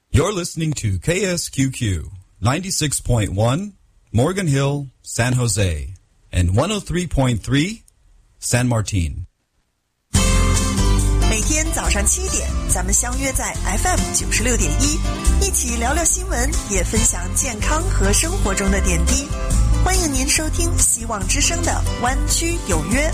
You're listening to KSQQ 96.1 Morgan Hill, San Jose, and 103.3 San Martin. 每天早上7点，咱们相约在 FM 96.1，一起聊聊新闻，也分享健康和生活中的点滴。欢迎您收听希望之声的湾区有约。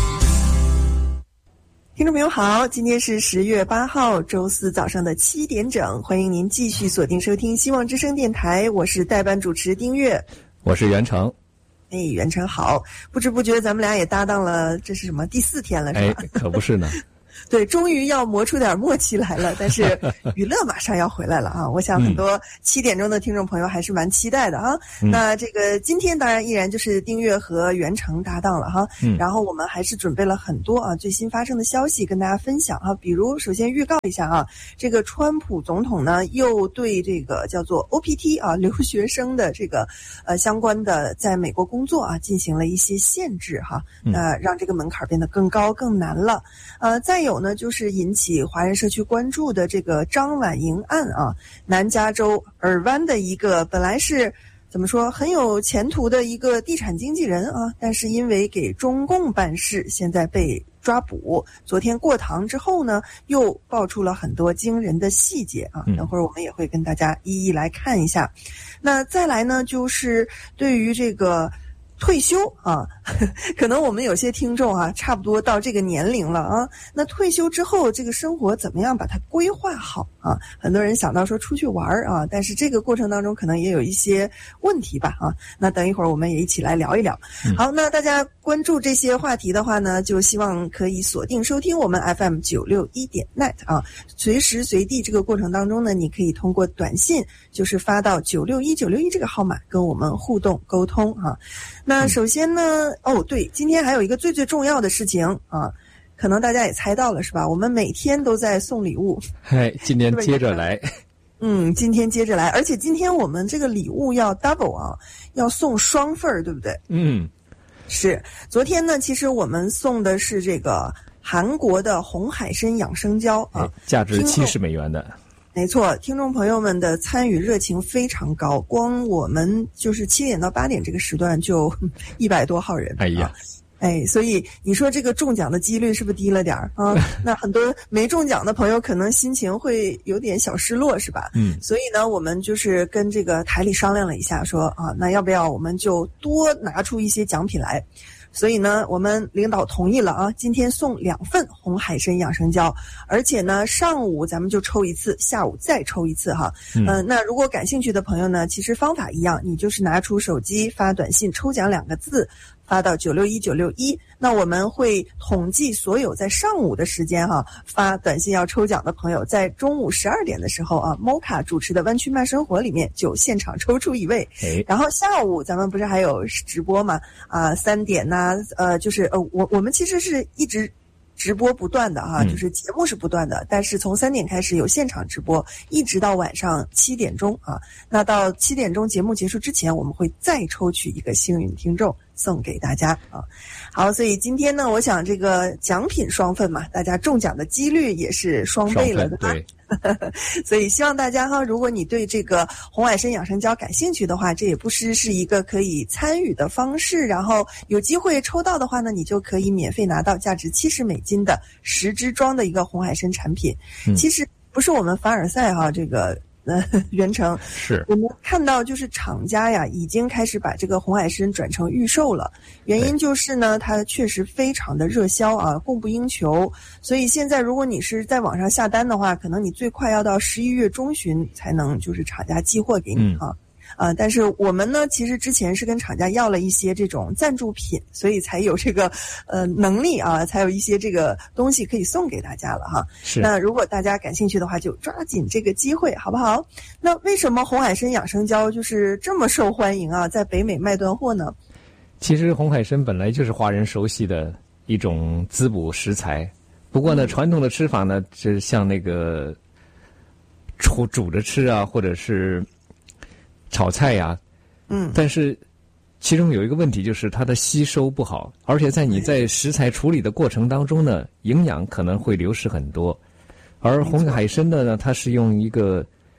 听众朋友好，今天是10月8号周四早上的7点整，欢迎您继续锁定收听希望之声电台，我是代班主持丁月， 我是袁成。 袁成好，不知不觉咱们俩也搭档了，这是什么第4天了是吧？ 可不是呢。 对，终于要磨出点默契来了，但是娱乐马上要回来了啊！我想很多7点钟的听众朋友还是蛮期待的啊。那这个今天当然依然就是丁月和袁成搭档了哈。然后我们还是准备了很多啊最新发生的消息跟大家分享啊。比如首先预告一下啊，这个川普总统呢又对这个叫做 OPT 啊留学生的这个相关的在美国工作啊进行了一些限制哈，让这个门槛变得更高更难了。再有呢，就是引起华人社区关注的这个张婉莹案啊，南加州尔湾的一个本来是怎么说很有前途的一个地产经纪人啊，但是因为给中共办事，现在被抓捕。昨天过堂之后呢，又爆出了很多惊人的细节啊，等会儿我们也会跟大家一一来看一下。那再来呢，就是对于这个退休啊，可能我们有些听众啊，差不多到这个年龄了啊。那退休之后，这个生活怎么样把它规划好啊？很多人想到说出去玩啊，但是这个过程当中可能也有一些问题吧啊。那等一会儿我们也一起来聊一聊。好，那大家关注这些话题的话呢，就希望可以锁定收听我们 FM 961.net 啊。随时随地这个过程当中呢，你可以通过短信，就是发到961这个号码跟我们互动沟通啊。那首先呢，对，今天还有一个最重要的事情啊，可能大家也猜到了是吧？我们每天都在送礼物。 今天接着来。 今天接着来，而且今天我们这个礼物要 double 啊，要送双份儿，对不对？是。昨天呢，其实我们送的是这个韩国的红海参养生胶啊， 价值$70的。 没错，听众朋友们的参与热情非常高，光我们就是7点到8点这个时段就100多号人。所以你说这个中奖的几率是不是低了点啊？那很多没中奖的朋友可能心情会有点小失落，是吧？所以呢，我们就是跟这个台里商量了一下，说啊，那要不要我们就多拿出一些奖品来？所以呢，我们领导同意了啊，今天送2份红海参养生胶，而且呢，上午咱们就抽一次，下午再抽一次哈。那如果感兴趣的朋友呢，其实方法一样，你就是拿出手机发短信抽奖2个字，发到961，那我们会统计所有在上午的时间哈发短信要抽奖的朋友，在中午12点的时候啊，Moka 主持的湾区慢生活里面就现场抽出1位。然后下午咱们不是还有直播嘛？3点就是我们其实是一直直播不断的哈，就是节目是不断的，但是从3点开始有现场直播，一直到晚上7点钟啊。那到7点钟节目结束之前，我们会再抽取一个幸运听众送给大家啊。好，所以今天呢，我想这个奖品双份嘛，大家中奖的几率也是双倍了的。对。所以希望大家哈，如果你对这个红海参养生胶感兴趣的话，这也不失是一个可以参与的方式。然后有机会抽到的话呢，你就可以免费拿到价值$70的10支装的一个红海参产品。其实不是我们凡尔赛哈，这个原成是我们看到就是厂家呀已经开始把这个红海参转成预售了，原因就是呢它确实非常的热销啊，供不应求。所以现在如果你是在网上下单的话，可能你最快要到11月中旬才能就是厂家寄货给你啊。但是我们呢，其实之前是跟厂家要了一些这种赞助品，所以才有这个能力啊，才有一些这个东西可以送给大家了哈。 是。 那如果大家感兴趣的话，就抓紧这个机会，好不好？那为什么红海参养生胶就是这么受欢迎啊，在北美卖断货呢？ 其实红海参本来就是华人熟悉的一种滋补食材，不过呢，传统的吃法呢，就像那个煮着吃啊，或者是炒菜呀，但是其中有一个问题，就是它的吸收不好，而且在你在食材处理的过程当中呢，营养可能会流失很多。而红海参的呢，它是用一个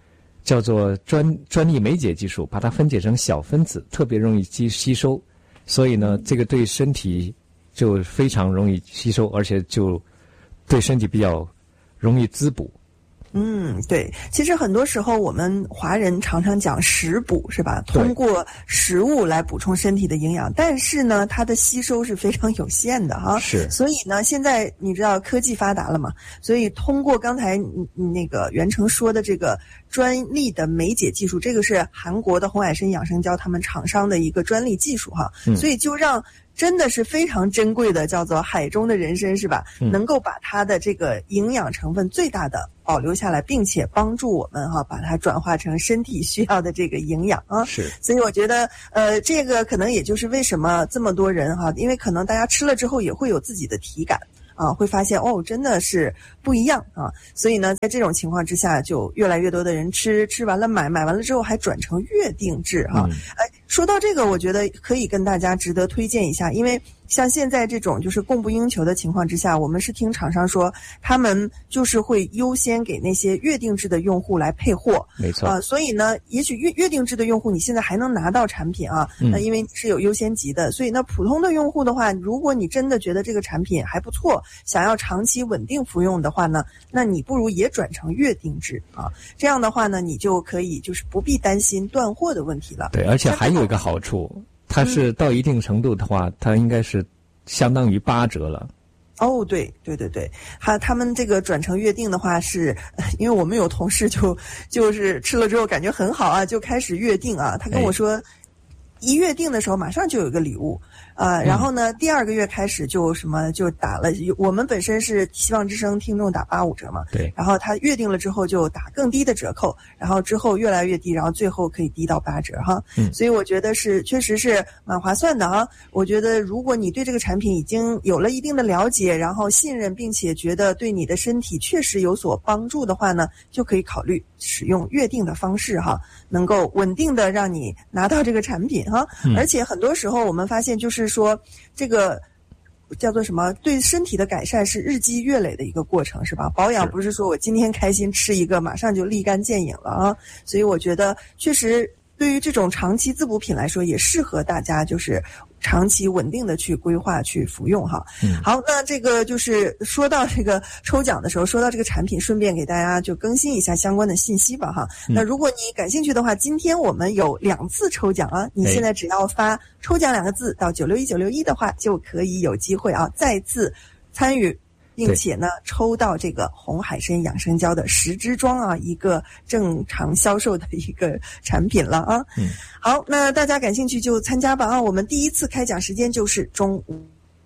叫做专利酶解技术，把它分解成小分子，特别容易吸收，所以呢，这个对身体就非常容易吸收，而且就对身体比较容易滋补。 对，其实很多时候我们华人常常讲食补，是吧？通过食物来补充身体的营养，但是呢，它的吸收是非常有限的哈。 是。 所以呢，现在你知道科技发达了嘛？所以通过刚才你那个袁成说的这个专利的酶解技术，这个是韩国的红海参养生胶他们厂商的一个专利技术哈。所以就让真的是非常珍贵的，叫做海中的人参，是吧？能够把它的这个营养成分最大的保留下来，并且帮助我们把它转化成身体需要的这个营养啊。 是。 所以我觉得这个可能也就是为什么这么多人因为可能大家吃了之后也会有自己的体感。会发现真的是不一样啊！所以呢，在这种情况之下，就越来越多的人吃完了买完了之后还转成月定制哈。说到这个，我觉得可以跟大家值得推荐一下，因为像现在这种就是供不应求的情况之下，我们是听厂商说，他们就是会优先给那些月定制的用户来配货。 没错。 所以呢，也许月定制的用户你现在还能拿到产品啊，那因为你是有优先级的，所以那普通的用户的话，如果你真的觉得这个产品还不错，想要长期稳定服用的话呢，那你不如也转成月定制啊。这样的话呢，你就可以就是不必担心断货的问题了。 对，而且还有一个好处，它是到一定程度的话，它应该是相当于8折了。 对，他们这个转成月定的话是，因为我们有同事就是吃了之后感觉很好啊，就开始月定啊。他跟我说，一月定的时候马上就有一个礼物。然后呢，第2个月开始就打了，我们本身是希望之声听众打85折嘛， 对， 然后他约定了之后就打更低的折扣，然后之后越来越低，然后最后可以低到8折哈。所以我觉得确实是蛮划算的啊。我觉得如果你对这个产品已经有了一定的了解，然后信任，并且觉得对你的身体确实有所帮助的话呢，就可以考虑使用约定的方式哈，能够稳定的让你拿到这个产品哈。而且很多时候我们发现就是说这个叫做什么，对身体的改善是日积月累的一个过程，是吧？保养不是说我今天开心吃一个马上就立竿见影了啊。所以我觉得确实对于这种长期滋补品来说，也适合大家就是长期稳定的去规划去服用哈。好，那这个就是说到这个抽奖的时候，说到这个产品，顺便给大家就更新一下相关的信息吧哈。那如果你感兴趣的话，今天我们有2次抽奖啊，你现在只要发抽奖2个字到961961的话，就可以有机会啊再次参与，并且呢抽到这个红海参养生胶的10支装啊，一个正常销售的一个产品了啊。好，那大家感兴趣就参加吧啊！我们第1次开奖时间就是中午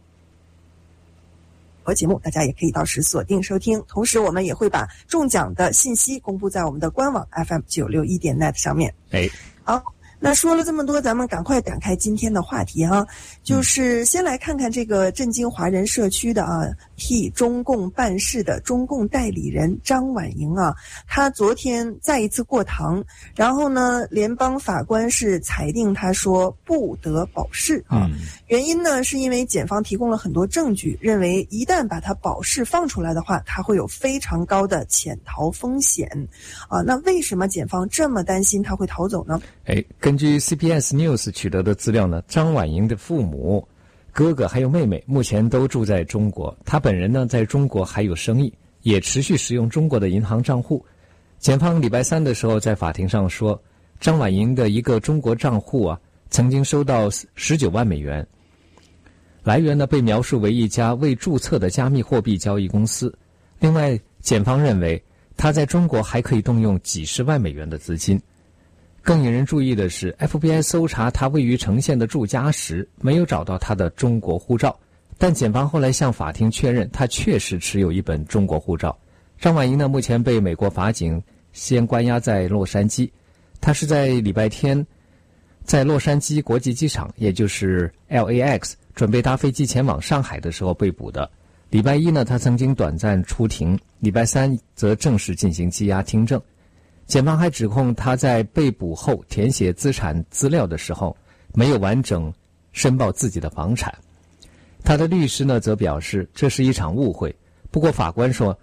和节目，大家也可以到时锁定收听。同时我们也会把中奖的信息公布在我们的官网 FM961.net 上面。好，那说了这么多，咱们赶快展开今天的话题哈，就是先来看看这个震惊华人社区的替中共办事的中共代理人张婉莹啊，他昨天再一次过堂，然后呢，联邦法官是裁定他说不得保释啊，原因呢是因为检方提供了很多证据，认为一旦把他保释放出来的话，他会有非常高的潜逃风险啊。那为什么检方这么担心他会逃走呢？ 根据 CBS News 取得的资料呢，张婉莹的父母、哥哥还有妹妹目前都住在中国，他本人呢在中国还有生意，也持续使用中国的银行账户。检方礼拜3的时候在法庭上说，张婉莹的一个中国账户曾经收到19万美元，来源呢被描述为一家未注册的加密货币交易公司。另外，检方认为他在中国还可以动用几十万美元的资金。更引人注意的是 FBI 搜查他位于成县的住家时，没有找到他的中国护照，但检方后来向法庭确认他确实持有一本中国护照。张婉莹呢目前被美国法警先关押在洛杉矶，他是在礼拜天在洛杉矶国际机场，也就是 LAX 准备搭飞机前往上海的时候被捕的。礼拜1呢他曾经短暂出庭，礼拜3则正式进行羁押听证。检方还指控他在被捕后填写资产资料的时候没有完整申报自己的房产。他的律师呢则表示这是一场误会，不过法官说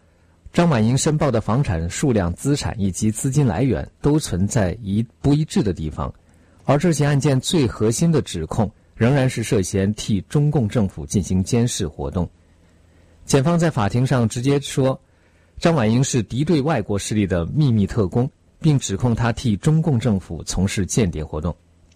张婉莹申报的房产数量、资产以及资金来源都存在不一致的地方，而这起案件最核心的指控仍然是涉嫌替中共政府进行监视活动。检方在法庭上直接说，张婉莹是敌对外国势力的秘密特工，并指控他替中共政府从事间谍活动。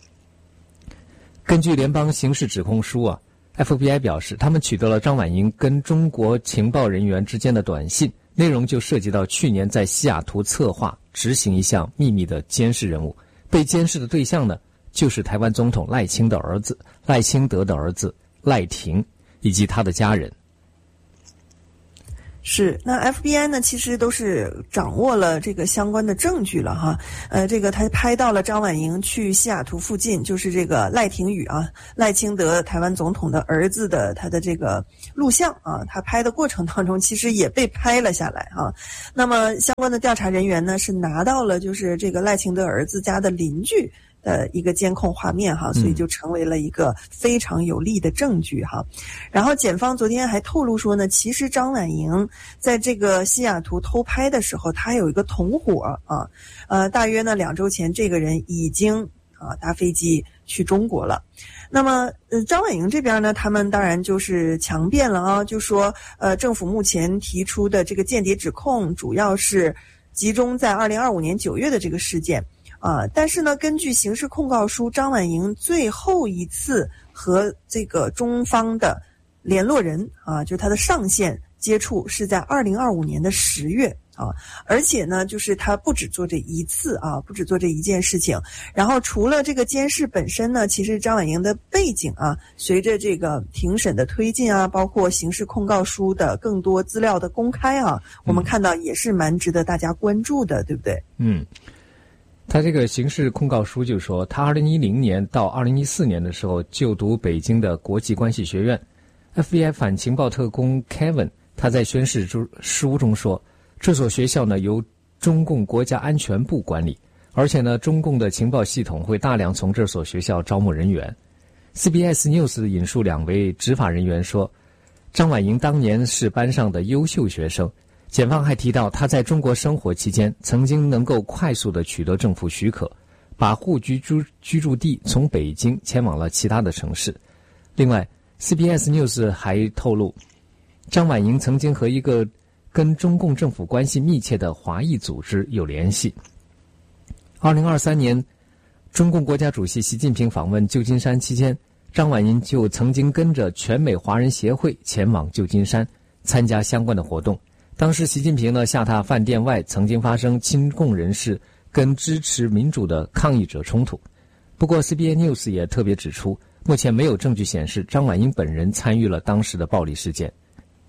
根据联邦刑事指控书FBI 表示，他们取得了张婉莹跟中国情报人员之间的短信，内容就涉及到去年在西雅图策划执行一项秘密的监视任务，被监视的对象呢，就是台湾总统赖清德的儿子赖廷以及他的家人。 是，那 FBI 呢，其实都是掌握了这个相关的证据了哈。这个他拍到了张婉莹去西雅图附近，就是这个赖廷宇赖清德台湾总统的儿子的他的这个录像他拍的过程当中，其实也被拍了下来那么相关的调查人员呢，是拿到了就是这个赖清德儿子家的邻居的一个监控画面所以就成为了一个非常有力的证据然后检方昨天还透露说呢，其实张婉莹在这个西雅图偷拍的时候，他有一个同伙大约呢2周前，这个人已经搭飞机去中国了。那么张婉莹这边呢，他们当然就是强辩了就说政府目前提出的这个间谍指控主要是集中在2025年9月的这个事件但是呢，根据刑事控告书，张婉莹最后一次和这个中方的联络人就是他的上线接触是在2025年的10月而且呢，就是他不只做这一次不只做这一件事情。然后除了这个监视本身呢，其实张婉莹的背景随着这个庭审的推进包括刑事控告书的更多资料的公开我们看到也是蛮值得大家关注的，对不对？ 他这个刑事控告书就说，他2010年到2014年的时候就读北京的国际关系学院。FBI 反情报特工 Kevin 他在宣誓书中说，这所学校呢由中共国家安全部管理，而且呢中共的情报系统会大量从这所学校招募人员。CBS News 引述2位执法人员说，张婉莹当年是班上的优秀学生。检方还提到，他在中国生活期间曾经能够快速地取得政府许可，把户居住地从北京迁往了其他的城市。另外 CBS News 还透露，张婉莹曾经和一个跟中共政府关系密切的华裔组织有联系。2023年中共国家主席习近平访问旧金山期间，张婉莹就曾经跟着全美华人协会前往旧金山参加相关的活动。当时习近平呢下榻饭店外曾经发生亲共人士跟支持民主的抗议者冲突。不过 CBS News 也特别指出，目前没有证据显示张婉莹本人参与了当时的暴力事件。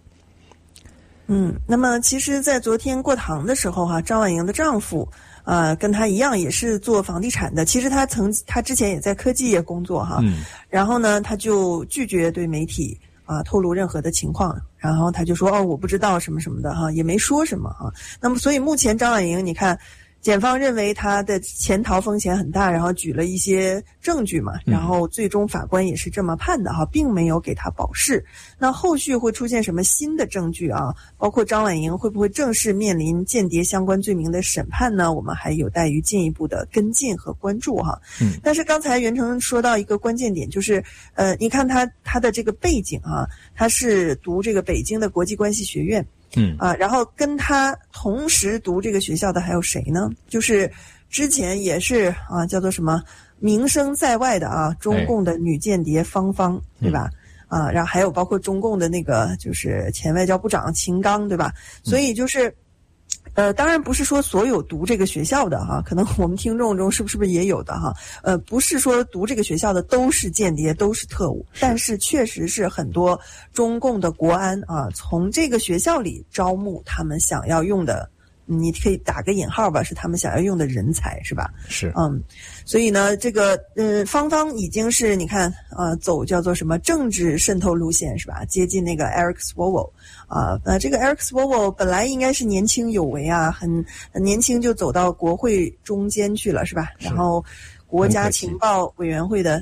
那么其实在昨天过堂的时候张婉莹的丈夫跟他一样也是做房地产的，其实他之前也在科技业工作然后呢他就拒绝对媒体透露任何的情况，然后他就说我不知道什么什么的也没说什么那么所以目前张婉莹你看，检方认为他的潜逃风险很大，然后举了一些证据嘛，然后最终法官也是这么判的并没有给他保释。那后续会出现什么新的证据包括张婉莹会不会正式面临间谍相关罪名的审判呢？我们还有待于进一步的跟进和关注但是刚才袁成说到一个关键点，就是你看他的这个背景他是读这个北京的国际关系学院然后跟他同时读这个学校的还有谁呢？就是之前也是叫做什么名声在外的中共的女间谍芳芳，对吧？然后还有包括中共的那个就是前外交部长秦刚，对吧？所以就是当然不是说所有读这个学校的可能我们听众中是不是也有的不是说读这个学校的都是间谍都是特务，但是确实是很多中共的国安从这个学校里招募他们想要用的，你可以打个引号吧，是他们想要用的人才，是吧？ 是所以呢这个芳芳已经是你看走叫做什么政治渗透路线，是吧？接近那个 Eric Swalwell这个 Eric Swalwell 本来应该是年轻有为很年轻就走到国会中间去了，是吧？然后国家情报委员会的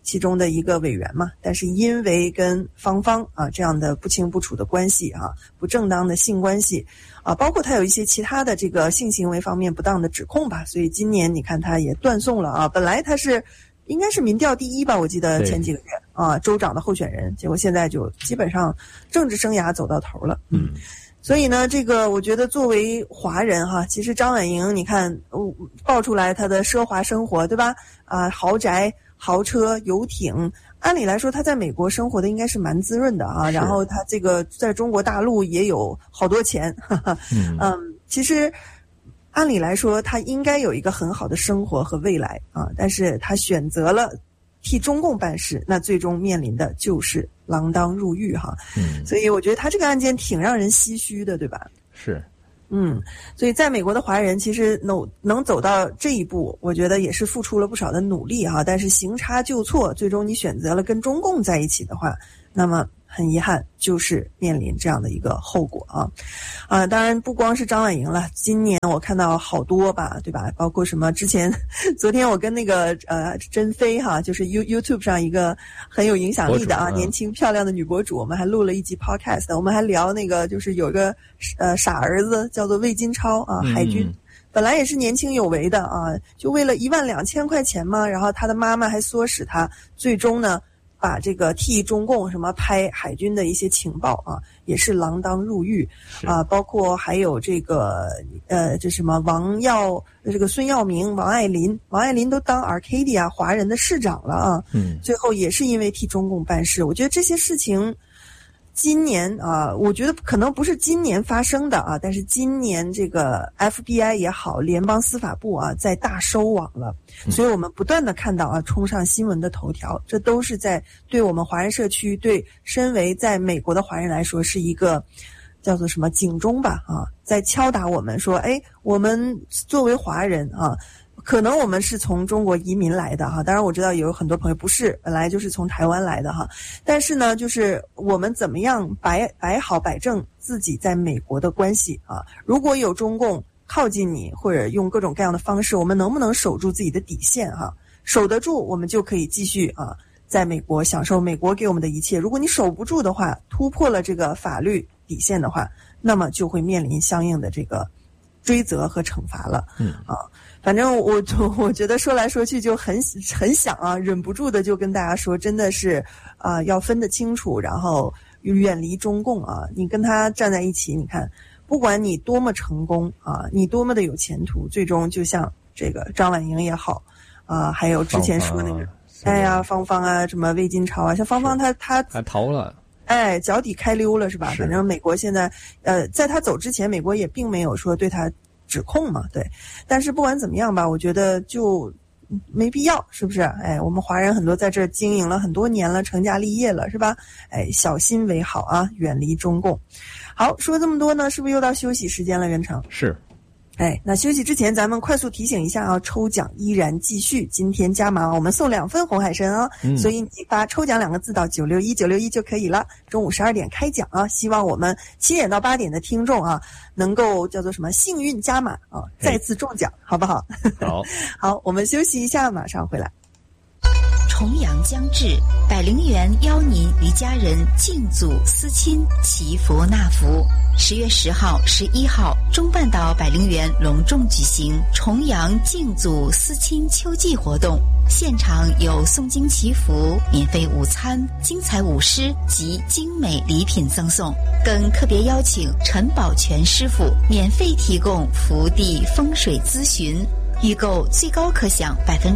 其中的一个委员嘛，但是因为跟芳芳啊这样的不清不楚的关系啊，不正当的性关系啊，包括他有一些其他的这个性行为方面不当的指控吧，所以今年你看他也断送了啊。本来他是应该是民调第一吧，我记得前几个月啊，州长的候选人，结果现在就基本上政治生涯走到头了。所以呢，这个我觉得作为华人哈，其实张婉莹你看爆出来她的奢华生活，对吧？啊，豪宅、豪车、游艇，按理来说她在美国生活的应该是蛮滋润的啊。然后她这个在中国大陆也有好多钱，其实按理来说她应该有一个很好的生活和未来啊，但是她选择了替中共办事，那最终面临的就是锒铛入狱哈。所以我觉得他这个案件挺让人唏嘘的，对吧？ 是。 所以在美国的华人其实能走到这一步，我觉得也是付出了不少的努力哈。但是行差就错，最终你选择了跟中共在一起的话，那么很遗憾就是面临这样的一个后果啊。当然不光是张婉莹了，今年我看到好多吧，对吧？包括什么昨天我跟那个甄菲哈，就是 YouTube 上一个很有影响力的啊年轻漂亮的女博主，我们还录了一集 podcast， 我们还聊那个就是有个傻儿子叫做魏金超啊，海军。本来也是年轻有为的啊，就为了12000块钱嘛，然后他的妈妈还唆使他，最终呢把这个替中共什么拍海军的一些情报啊，也是锒铛入狱啊，包括还有这个这什么这个孙耀明、王爱林都当 Arcadia 华人的市长了啊，最后也是因为替中共办事。我觉得这些事情今年啊，我觉得可能不是今年发生的啊，但是今年这个 FBI 也好，联邦司法部啊，在大收网了，所以我们不断的看到啊，冲上新闻的头条，这都是在对我们华人社区，对身为在美国的华人来说，是一个叫做什么警钟吧啊，在敲打我们说，我们作为华人啊。可能我们是从中国移民来的哈，当然我知道有很多朋友不是，本来就是从台湾来的哈。但是呢，就是我们怎么样摆好摆正自己在美国的关系啊？如果有中共靠近你，或者用各种各样的方式，我们能不能守住自己的底线哈？守得住，我们就可以继续啊，在美国享受美国给我们的一切。如果你守不住的话，突破了这个法律底线的话，那么就会面临相应的这个追责和惩罚了。反正我觉得说来说去就很想啊，忍不住的就跟大家说，真的是要分得清楚，然后远离中共啊。你跟他站在一起，你看，不管你多么成功啊，你多么的有前途，最终就像这个张婉莹也好啊，还有之前说那个芳芳啊，什么魏金超啊，像芳芳他逃了。 脚底开溜了是吧？反正美国现在在他走之前，美国也并没有说对他指控嘛，对。但是不管怎么样吧，我觉得就没必要，是不是？我们华人很多在这儿经营了很多年了，成家立业了，是吧？小心为好啊，远离中共。好，说这么多呢，是不是又到休息时间了？袁成是。 那休息之前咱们快速提醒一下啊，抽奖依然继续，今天加码我们送2份红海参啊，所以你发抽奖2个字到961就可以了，中午12点开奖啊，希望我们7点到8点的听众啊，能够叫做什么幸运加码啊，再次中奖，好不好？ 好， 好，我们休息一下，马上回来。 重阳将至，百灵园邀您与家人敬祖思亲，祈福纳福。10月10号、11号，中半岛百灵园隆重举行重阳敬祖思亲秋季活动，现场有诵经祈福、免费午餐、精彩舞狮及精美礼品赠送，更特别邀请陈宝全师傅免费提供福地风水咨询。预购最高可享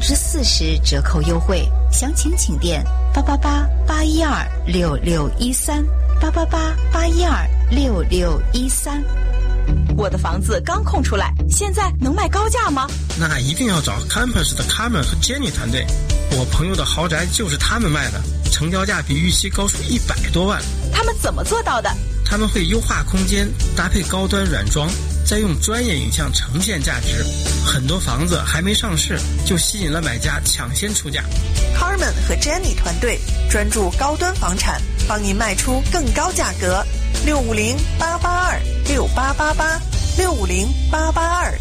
40%折扣优惠，详情请电888-812-6613，888-812-6613。 我的房子刚空出来，现在能卖高价吗？ 那一定要找 Campus 的 Carmen 和 Jenny 团队，我朋友的豪宅就是他们卖的，成交价比预期高出100多万。 他们怎么做到的？ 他们会优化空间，搭配高端软装，再用专业影像呈现价值，很多房子还没上市就吸引了买家抢先出价。 Carmen 和 Jenny 团队专注高端房产，帮您卖出更高价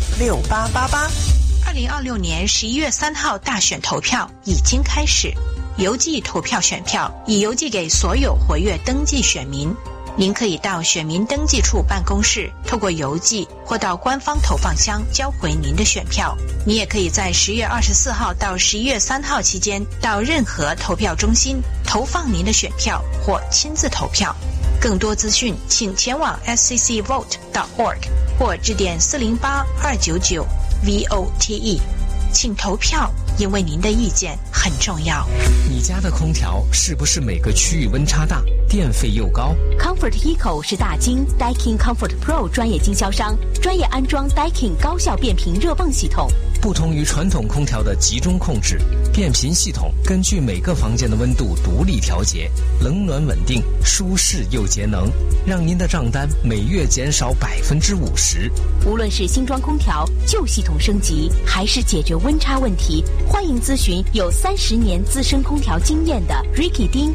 格。650-882-6888，650-882-6888。2026年11月3号大选投票已经开始， 邮寄投票选票，已邮寄给所有活跃登记选民。您可以到选民登记处办公室透过邮寄或到官方投放箱交回您的选票。你也可以在10月24号到11月3号期间到任何投票中心投放您的选票或亲自投票。更多资讯请前往 sccvote.org 或致电408-299-VOTE。请投票，因为您的意见很重要。 你家的空调是不是每个区域温差大，电费又高？ Comfort Eco 是大金 Daikin Comfort Pro 专业经销商，专业安装 Daikin 高效变频热泵系统。 不同于传统空调的集中控制，变频系统根据每个房间的温度独立调节，冷暖稳定，舒适又节能，让您的账单每月减少50%。 无论是新装空调、旧系统升级，还是解决温差问题，欢迎咨询有30年资深空调经验的 Ricky 丁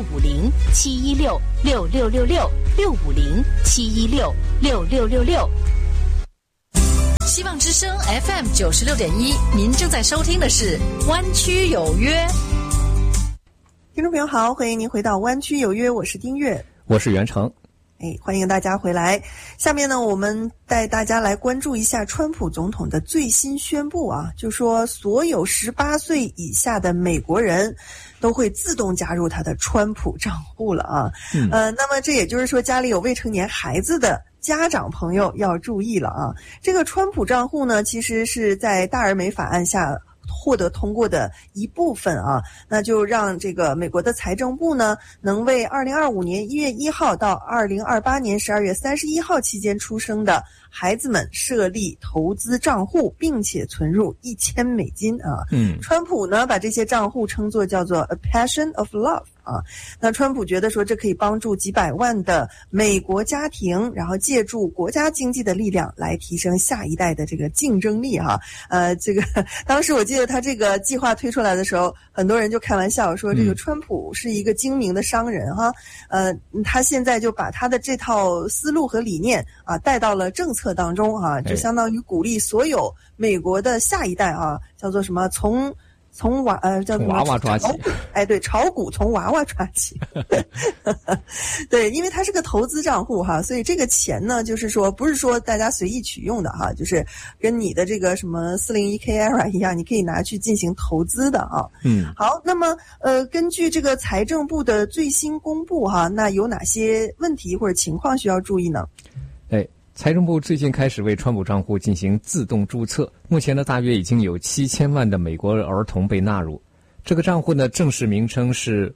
650-716-6666 希望之声 FM 96.1，您正在收听的是湾区有约。 听众朋友好，欢迎您回到湾区有约，我是丁月， 我是袁成。 欢迎大家回来。下面呢，我们带大家来关注一下川普总统的最新宣布啊，就说所有18岁以下的美国人都会自动加入他的川普账户了啊。那么这也就是说，家里有未成年孩子的家长朋友要注意了啊。这个川普账户呢，其实是在大而美法案下获得通过的一部分啊，那就让这个美国的财政部呢，能为2025年1月1号到2028年12月31号期间出生的孩子们设立投资账户，并且存入$1000啊。川普呢把这些账户称作叫做 A Passion of Love 啊。那川普觉得说这可以帮助几百万的美国家庭，然后借助国家经济的力量来提升下一代的这个竞争力哈。这个当时我记得他这个计划推出来的时候，很多人就开玩笑说这个川普是一个精明的商人哈。他现在就把他的这套思路和理念啊带到了政策当中啊，就相当于鼓励所有美国的下一代啊，叫做什么从娃娃抓起， 对，炒股从娃娃抓起。对，因为它是个投资账户哈，所以这个钱呢，就是说不是说大家随意取用的哈，就是跟你的这个什么401k ERA 一样，你可以拿去进行投资的啊。好，那么根据这个财政部的最新公布哈，那有哪些问题或者情况需要注意呢？ 财政部最近开始为川普账户进行自动注册，目前呢大约已经有7000万的美国儿童被纳入。这个账户呢正式名称是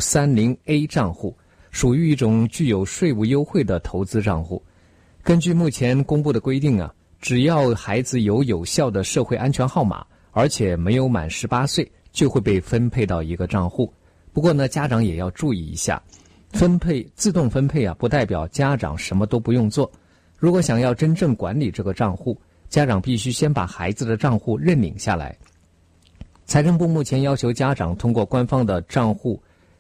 530A 账户，属于一种具有税务优惠的投资账户。根据目前公布的规定啊，只要孩子有效的社会安全号码，而且没有满18岁，就会被分配到一个账户。不过呢，家长也要注意一下，自动分配啊，不代表家长什么都不用做。如果想要真正管理这个账户，家长必须先把孩子的账户认领下来。财政部目前要求家长通过官方的账户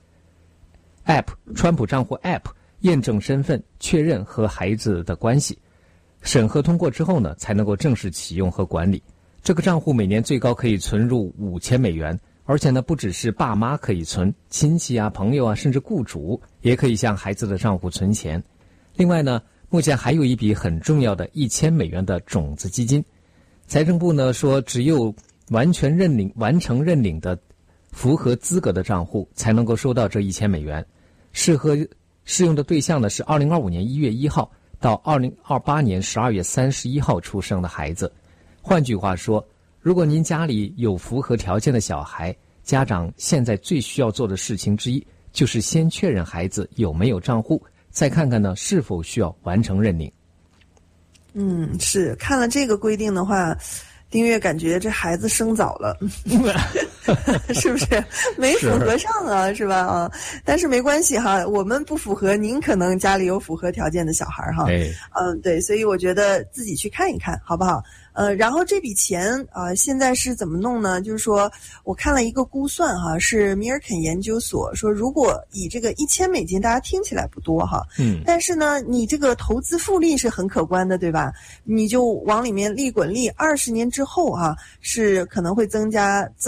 App 川普账户 App 验证身份，确认和孩子的关系，审核通过之后呢，才能够正式启用和管理。这个账户每年最高可以存入$5000，而且呢，不只是爸妈可以存，亲戚啊、朋友啊，甚至雇主也可以向孩子的账户存钱。另外呢，目前还有一笔很重要的$1000的种子基金。财政部呢说，只有完成认领的符合资格的账户才能够收到这$1000。适用的对象呢是2025年1月1号到2028年12月31号出生的孩子。换句话说，如果您家里有符合条件的小孩，家长现在最需要做的事情之一就是先确认孩子有没有账户，再看看呢是否需要完成认领。 是看了这个规定的话，丁月感觉这孩子生早了，是不是没符合上啊？是吧？啊，但是没关系哈，我们不符合，您可能家里有符合条件的小孩哈。对，所以我觉得自己去看一看，好不好？然后这笔钱现在是怎么弄呢？就是说我看了一个估算哈，是米尔肯研究所说，如果以这个$1000，大家听起来不多哈，但是呢，你这个投资复利是很可观的，对吧？你就往里面利滚利，20年之后是可能会增长到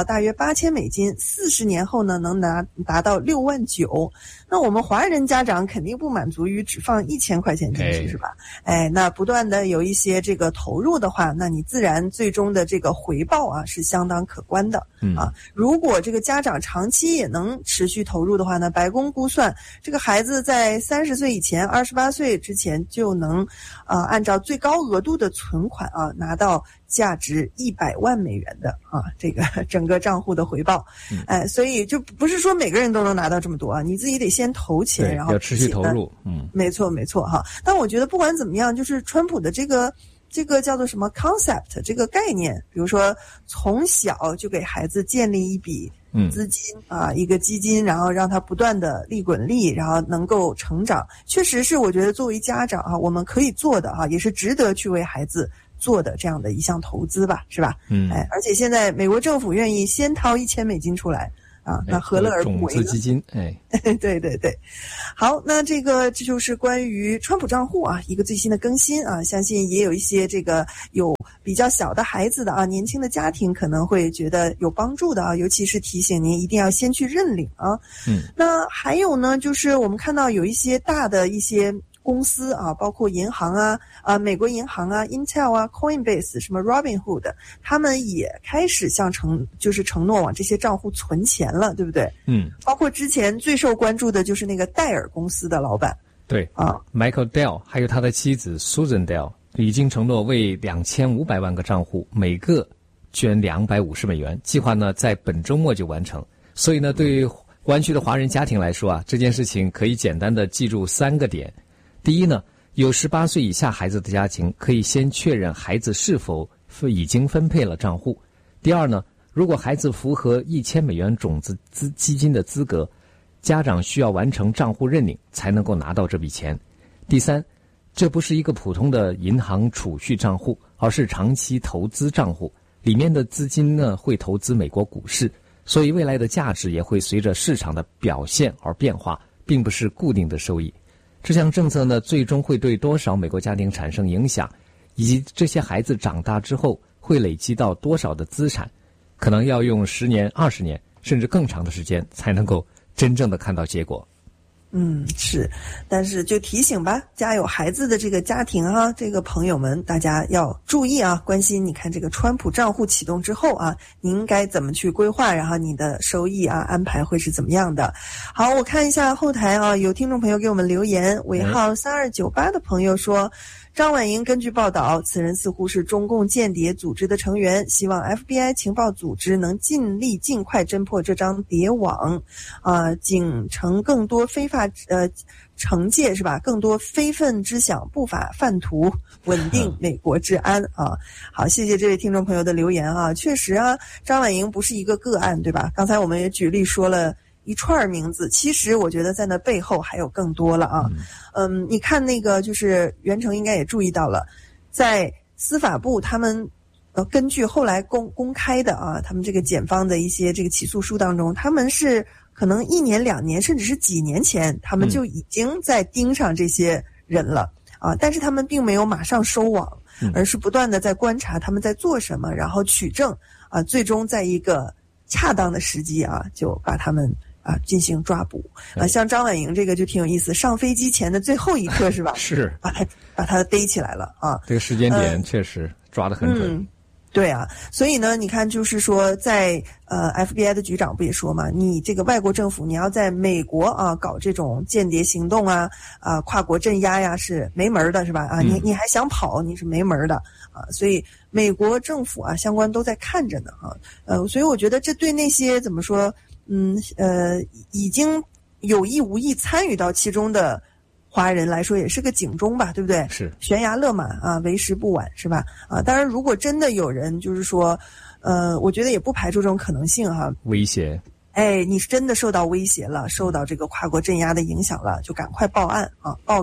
大约$8000，40年后呢能达到69000。那我们华人家长肯定不满足于只放1000块钱进去，是吧？那不断的有一些这个投入的话，那你自然最终的这个回报啊是相当可观的。如果这个家长长期也能持续投入的话呢，白宫估算这个孩子在30岁以前，28岁之前就能按照最高额度的存款啊拿到价值$100万的这个整个账户的回报。所以就不是说每个人都能拿到这么多啊，你自己得先投钱，然后要持续投入。 没错哈。但我觉得不管怎么样，就是川普的这个叫做什么 concept 这个概念，比如说从小就给孩子建立一笔资金一个基金，然后让他不断的利滚利，然后能够成长，确实是我觉得作为家长我们可以做的也是值得去为孩子做的这样的一项投资吧，是吧？而且现在美国政府愿意先掏$1000出来那何乐而不为呢？ 种子基金， 对。好，那这就是关于川普账户一个最新的更新相信也有一些这个有比较小的孩子的年轻的家庭可能会觉得有帮助的尤其是提醒您一定要先去认领那还有呢，就是我们看到有一些大的一些公司包括银行美国银行Intel Coinbase 什么 Robinhood， 他们也开始承诺往这些账户存钱了，对不对？包括之前最受关注的就是那个戴尔公司的老板， 对Michael Dell 还有他的妻子 Susan Dell 已经承诺为2500万个账户每个捐$250，计划呢在本周末就完成。所以呢，对于湾区的华人家庭来说这件事情可以简单的记住3个点。第一呢，有18岁以下孩子的家庭可以先确认孩子是否已经分配了账户。第二呢，如果孩子符合$1000种子基金的资格，家长需要完成账户认领才能够拿到这笔钱。第三，这不是一个普通的银行储蓄账户，而是长期投资账户，里面的资金呢会投资美国股市，所以未来的价值也会随着市场的表现而变化，并不是固定的收益。这项政策呢，最终会对多少美国家庭产生影响，以及这些孩子长大之后会累积到多少的资产，可能要用10年、20年，甚至更长的时间才能够真正的看到结果。 是，但是就提醒吧，家有孩子的这个家庭这个朋友们，大家要注意关心。你看这个川普账户启动之后你应该怎么去规划，然后你的收益安排会是怎么样的？好，我看一下后台有听众朋友给我们留言，尾号3298的朋友说，张婉莹根据报道，此人似乎是中共间谍组织的成员，希望 FBI 情报组织能尽快侦破这张谍网，警惩更多非法惩戒是吧？更多非分之想不法犯徒，稳定美国治安好，谢谢这位听众朋友的留言确实张婉莹不是一个个案，对吧？刚才我们也举例说了一串名字，其实我觉得在那背后还有更多了你看那个就是袁成应该也注意到了，在司法部他们根据后来公开的他们这个检方的一些这个起诉书当中，他们是可能1年2年甚至是几年前他们就已经在盯上这些人了但是他们并没有马上收网，而是不断的在观察他们在做什么，然后取证最终在一个恰当的时机就把他们进行抓捕像张婉莹这个就挺有意思，上飞机前的最后一刻是吧？ 是把他逮起来了这个时间点确实抓得很准。 对所以呢，你看就是说在FBI 的局长不也说嘛，你这个外国政府你要在美国搞这种间谍行动跨国镇压呀是没门的是吧你还想跑你是没门的所以美国政府相关都在看着呢所以我觉得这对那些怎么说已经有意无意参与到其中的华人来说也是个警钟吧，对不对？ 是悬崖勒马为时不晚是吧当然如果真的有人就是说我觉得也不排除这种可能性威胁你是真的受到威胁了，受到这个跨国镇压的影响了，就赶快报案报给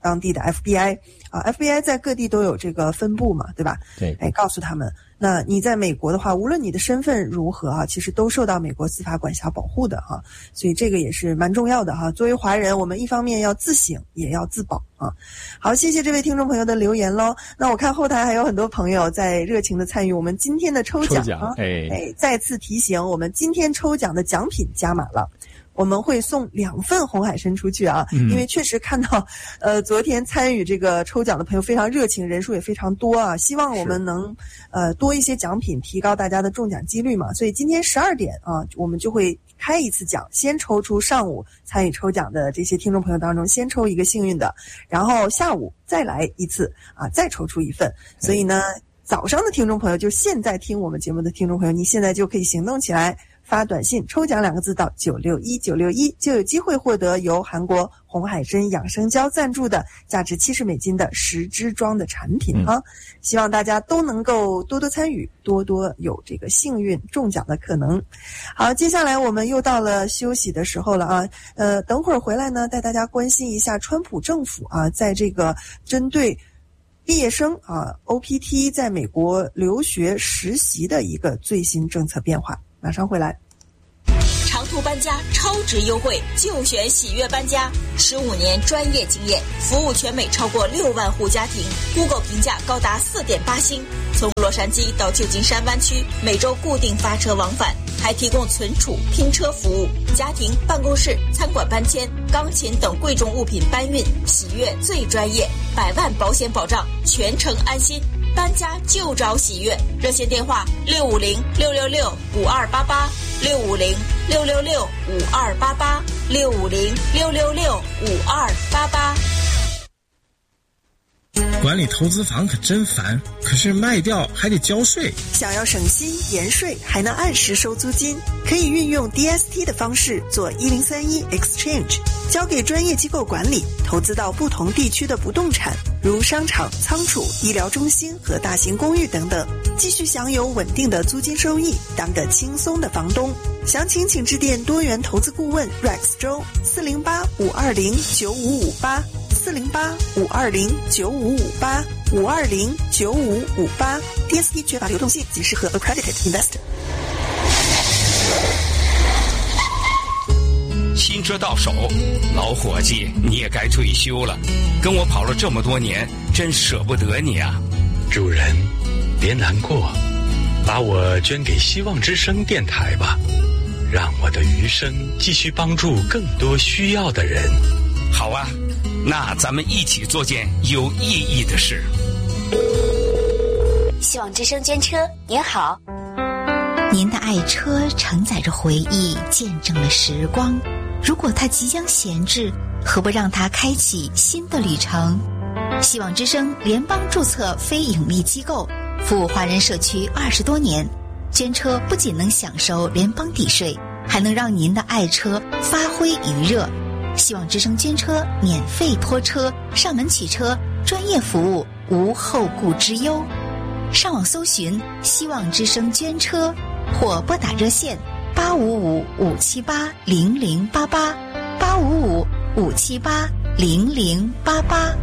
当地的 FBI 啊 ，FBI 在各地都有这个分部嘛，对吧？ 对， 告诉他们，那你在美国的话，无论你的身份如何啊，其实都受到美国司法管辖保护的哈，所以这个也是蛮重要的哈。作为华人，我们一方面要自省，也要自保啊。好，谢谢这位听众朋友的留言喽。那我看后台还有很多朋友在热情的参与我们今天的抽奖啊，再次提醒，我们今天抽奖的奖品加码了。我们会送2份红海参出去啊，因为确实看到，昨天参与这个抽奖的朋友非常热情，人数也非常多啊，希望我们能多一些奖品，提高大家的中奖几率嘛。所以今天12点啊，我们就会开一次奖，先抽出上午参与抽奖的这些听众朋友当中，先抽一个幸运的，然后下午再来一次啊，再抽出1份。所以呢，早上的听众朋友，就现在听我们节目的听众朋友，你现在就可以行动起来。发短信抽奖2个字到961961，就有机会获得由韩国红海参养生胶赞助的价值$70的10支装的产品啊！希望大家都能够多多参与，多多有这个幸运中奖的可能。好，接下来我们又到了休息的时候了啊！等会儿回来呢，带大家关心一下川普政府啊，在这个针对毕业生啊 OPT 在美国留学实习的一个最新政策变化。马上回来。 长途搬家超值优惠，就选喜悦搬家，15年专业经验，服务全美超过6万户家庭 ，Google 评价高达4.8星。从洛杉矶到旧金山湾区，每周固定发车往返，还提供存储、拼车服务，家庭、办公室、餐馆搬迁、钢琴等贵重物品搬运，喜悦最专业，100万保险保障，全程安心。搬家就找喜悦，热线电话650-666-5288，650-666-5288，650-666-5288。 管理投资房可真烦，可是卖掉还得交税。 想要省心延税，还能按时收租金，可以运用 DST 的方式做1031 Exchange， 交给专业机构管理，投资到不同地区的不动产，如商场、仓储、医疗中心和大型公寓等等，继续享有稳定的租金收益，当个轻松的房东。详情请致电多元投资顾问 Rex 周408-520-9558，408-520-9558，520-9558。 DST 缺乏流动性，仅适合 Accredited Investor。 新车到手，老伙计，你也该退休了，跟我跑了这么多年，真舍不得你啊。 主人，别难过，把我捐给希望之声电台吧，让我的余生继续帮助更多需要的人。 好啊，那咱们一起做件有意义的事。 希望之声捐车，您好。 您的爱车承载着回忆，见证了时光。如果它即将闲置，何不让它开启新的旅程？希望之声联邦注册非盈利机构，服务华人社区20多年。捐车不仅能享受联邦抵税，还能让您的爱车发挥余热。希望之声捐车免费拖车，上门取车，专业服务，无后顾之忧。上网搜寻希望之声捐车，或拨打热线855-578-0088，855-578-0088。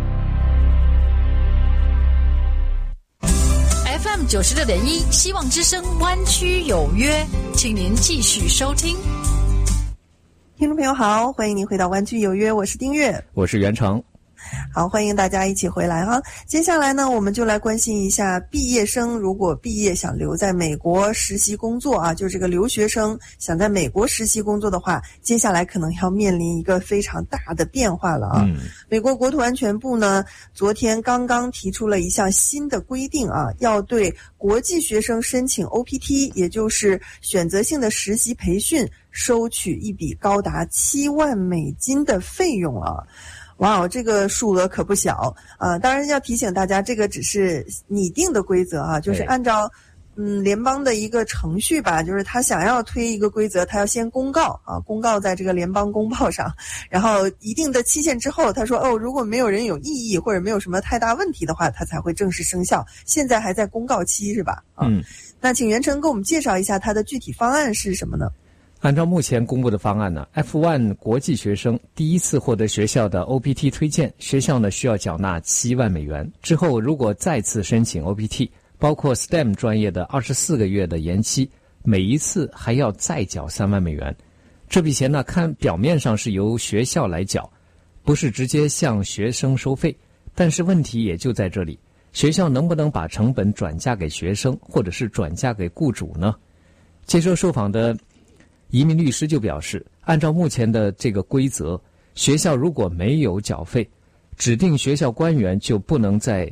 FM 96.1，希望之声湾区有约，请您继续收听。 听众朋友好，欢迎您回到湾区有约，我是丁月， 我是袁成。 好，欢迎大家一起回来哈。接下来呢，我们就来关心一下毕业生如果毕业想留在美国实习工作啊，就是这个留学生想在美国实习工作的话，接下来可能要面临一个非常大的变化了啊。美国国土安全部呢，昨天刚刚提出了一项新的规定啊，要对国际学生申请 OPT， 也就是选择性的实习培训，收取一笔高达$7万的费用啊。哇，这个数额可不小啊！当然要提醒大家，这个只是拟定的规则啊，就是按照联邦的一个程序吧，就是他想要推一个规则，他要先公告啊，公告在这个联邦公报上，然后一定的期限之后，他说如果没有人有异议或者没有什么太大问题的话，他才会正式生效。现在还在公告期是吧？那请袁成给我们介绍一下他的具体方案是什么呢？ 按照目前公布的方案呢 ，F1 国际学生第一次获得学校的 OPT 推荐，学校呢需要缴纳7万美元。之后如果再次申请 OPT， 包括 STEM 专业的24个月的延期，每一次还要再缴3万美元。这笔钱呢，看表面上是由学校来缴，不是直接向学生收费，但是问题也就在这里，学校能不能把成本转嫁给学生，或者是转嫁给雇主呢？接受受访的移民律师就表示，按照目前的这个规则，学校如果没有缴费，指定学校官员就不能在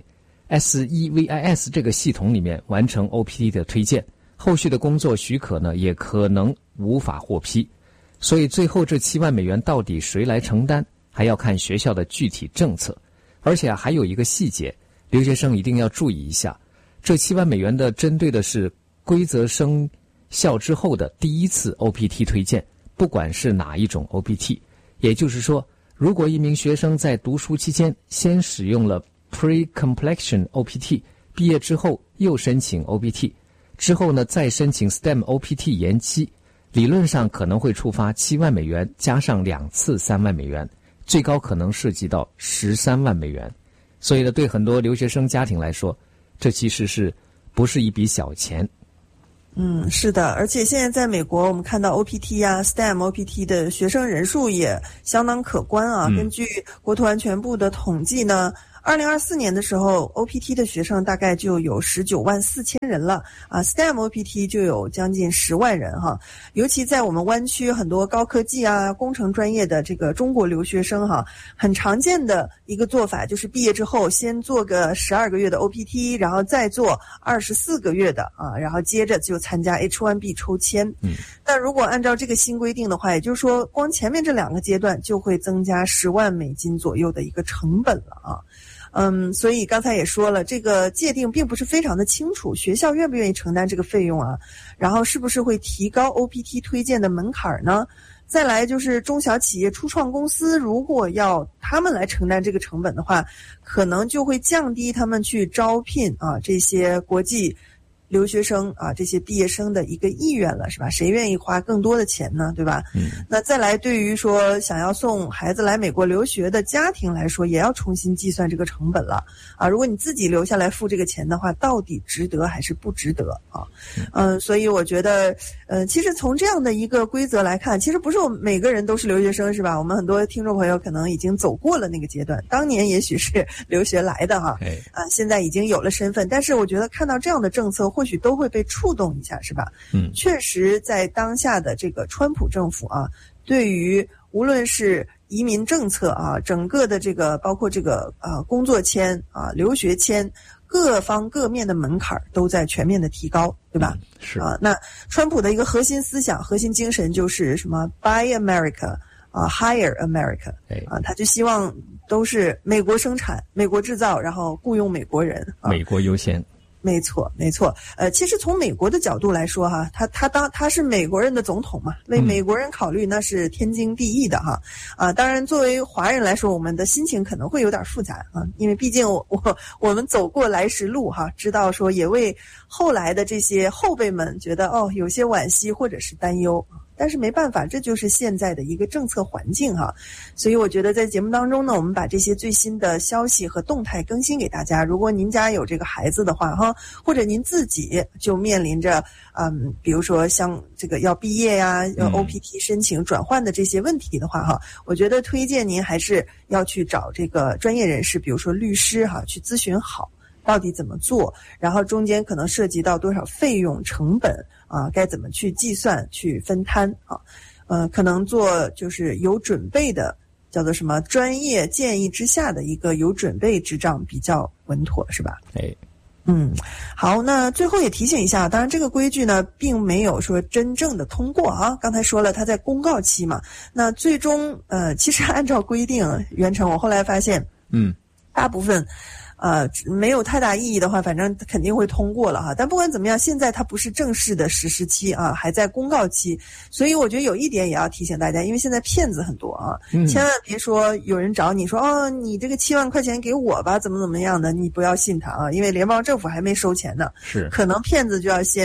SEVIS 这个系统里面完成 OPT 的推荐，后续的工作许可呢也可能无法获批。所以最后这7万美元到底谁来承担，还要看学校的具体政策。而且还有一个细节，留学生一定要注意一下，这7万美元的针对的是规则生效之后的第一次 OPT 推荐，不管是哪一种 OPT。 也就是说，如果一名学生在读书期间先使用了 Pre-Completion OPT， 毕业之后又申请 OPT， 之后呢再申请 STEM OPT 延期，理论上可能会触发7万美元加上2次3万美元，最高可能涉及到13万美元。所以呢，对很多留学生家庭来说，这其实是不是一笔小钱。 是的，而且现在在美国，我们看到 OPT 啊 STEM OPT 的学生人数也相当可观啊。根据国土安全部的统计呢，2024年的时候 OPT 的学生大概就有19万4千人了啊 ，STEM OPT 就有将近10万人哈。尤其在我们湾区很多高科技啊、工程专业的这个中国留学生哈，很常见的一个做法就是毕业之后先做个12个月的 OPT， 然后再做24个月的啊，然后接着就参加 H1B 抽签。那如果按照这个新规定的话，也就是说光前面这2个阶段就会增加10万美金左右的一个成本了啊。所以刚才也说了，这个界定并不是非常的清楚，学校愿不愿意承担这个费用啊？然后是不是会提高 OPT 推荐的门槛呢？再来就是中小企业初创公司，如果要他们来承担这个成本的话，可能就会降低他们去招聘啊这些国际留学生啊，这些毕业生的一个意愿了，是吧？谁愿意花更多的钱呢，对吧？那再来，对于说想要送孩子来美国留学的家庭来说，也要重新计算这个成本了啊。如果你自己留下来付这个钱的话，到底值得还是不值得啊？所以我觉得，其实从这样的一个规则来看，其实不是我们每个人都是留学生，是吧？我们很多听众朋友可能已经走过了那个阶段，当年也许是留学来的哈，现在已经有了身份，但是我觉得看到这样的政策，或许都会被触动一下，是吧？确实在当下的这个川普政府啊，对于无论是移民政策啊，整个的这个包括这个工作签啊、留学签各方各面的门槛都在全面的提高，对吧？ 是啊。那川普的一个核心思想、核心精神就是什么 ？Buy America 啊 ，Hire America 啊，他就希望都是美国生产、美国制造，然后雇佣美国人， 美国优先。 没错，没错。其实从美国的角度来说哈，他是美国人的总统嘛，为美国人考虑那是天经地义的哈。当然作为华人来说，我们的心情可能会有点复杂啊，因为毕竟我们走过来时路哈，知道说也为后来的这些后辈们觉得有些惋惜或者是担忧。但是没办法，这就是现在的一个政策环境哈，所以我觉得在节目当中呢，我们把这些最新的消息和动态更新给大家。如果您家有这个孩子的话哈，或者您自己就面临着比如说像这个要毕业呀、要 OPT 申请转换的这些问题的话哈，我觉得推荐您还是要去找这个专业人士，比如说律师哈，去咨询好到底怎么做，然后中间可能涉及到多少费用成本啊，该怎么去计算去分摊啊，可能做就是有准备的，叫做什么专业建议之下的一个有准备之账比较稳妥，是吧？好，那最后也提醒一下，当然这个规矩呢并没有说真正的通过啊，刚才说了它在公告期嘛，那最终其实按照规定袁成，我后来发现大部分没有太大意义的话，反正肯定会通过了哈。但不管怎么样，现在它不是正式的实施期啊，还在公告期，所以我觉得有一点也要提醒大家，因为现在骗子很多啊，千万别说有人找你说你这个7万块钱给我吧，怎么样的，你不要信他啊，因为联邦政府还没收钱呢， 是可能骗子就要先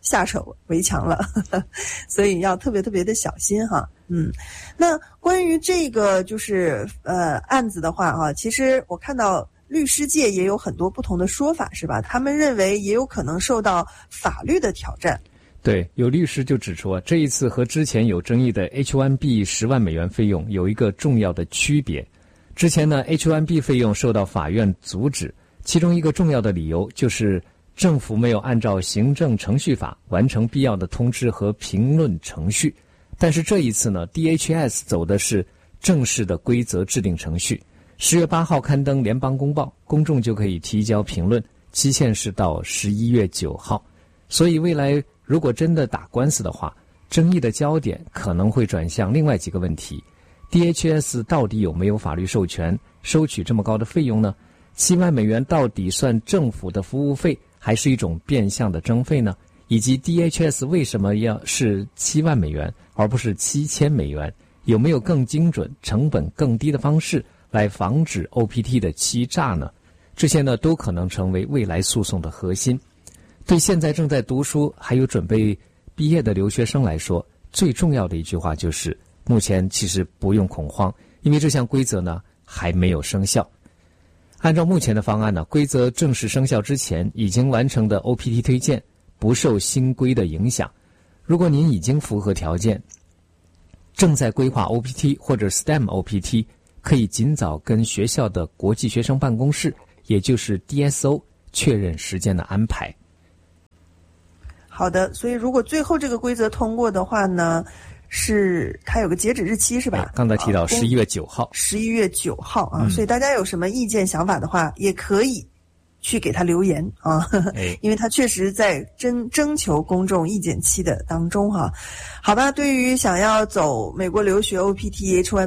下手为强了，所以要特别特别的小心哈。那关于这个就是案子的话哈，其实我看到律师界也有很多不同的说法，是吧？他们认为也有可能受到法律的挑战。 对，有律师就指出这一次和之前有争议的 H1B 10万美元费用有一个重要的区别。之前呢 H1B 费用受到法院阻止，其中一个重要的理由就是政府没有按照行政程序法完成必要的通知和评论程序。但是这一次呢 DHS 走的是正式的规则制定程序，10月8号刊登联邦公报，公众就可以提交评论，期限是到11月9号。所以未来如果真的打官司的话，争议的焦点可能会转向另外几个问题。DHS 到底有没有法律授权收取这么高的费用呢？7万美元到底算政府的服务费，还是一种变相的征费呢？以及 DHS 为什么要是7万美元而不是7000美元？有没有更精准、成本更低的方式来防止 OPT 的欺诈呢？这些呢都可能成为未来诉讼的核心。对现在正在读书还有准备毕业的留学生来说，最重要的一句话就是目前其实不用恐慌，因为这项规则呢还没有生效。按照目前的方案呢，规则正式生效之前已经完成的 OPT 推荐不受新规的影响。如果您已经符合条件，正在规划 OPT 或者 STEM OPT， 可以尽早跟学校的国际学生办公室，也就是 DSO 确认时间的安排。 好的，所以如果最后这个规则通过的话呢，是它有个截止日期是吧？ 刚才提到11月9号。 11月9号啊，所以大家有什么意见想法的话，也可以去给他留言啊，因为他确实在征求公众意见期的当中哈。好吧，对于想要走美国留学 OPT H1